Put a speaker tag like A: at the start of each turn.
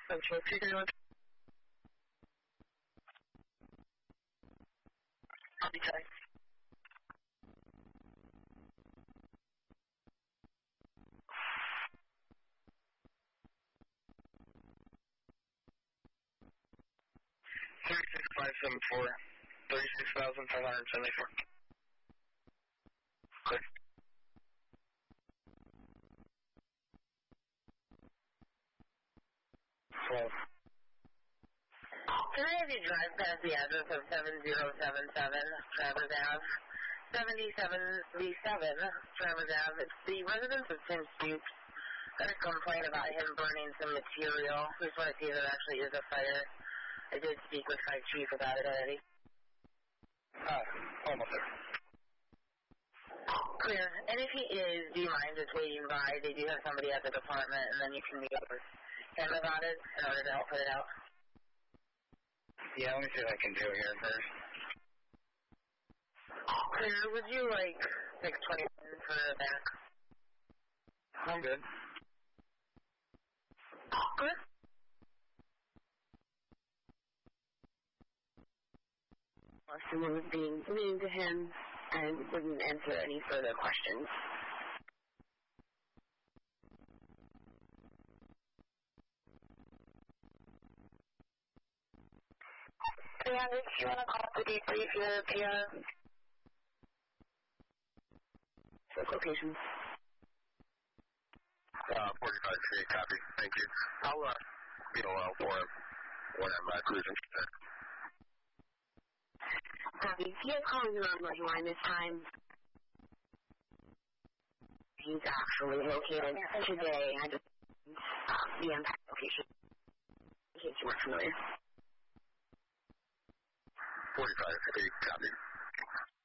A: Central Peter. Copy check. $36,574. $36,574. Clear. Well,
B: can I have you drive past the address of 7077 Travers Ave? 7737 Travers Ave. It's the residence of Tim Stoops. Got a complaint about him burning some material. We just want to see if there actually is a fire. I did speak with Fire Chief about it already.
A: Almost there.
B: Clear. And if he is, do you mind just waiting by? They do have somebody at the department, and then you can meet up with him about it in order to help put it out.
A: Yeah, let me see what I can do here first.
B: Clear. Would you like 6:20 for the back?
A: I'm good.
B: Clear. Someone was being mean to him and wouldn't answer any further questions. Yeah, if you want to call the debrief your PR. What location?
A: 45 copy. Thank you. I'll be alone for him when I'm cruising.
B: Copy. He is calling the wrong line this time. He's actually located today at the impact location, in case you weren't familiar.
A: 45 copy.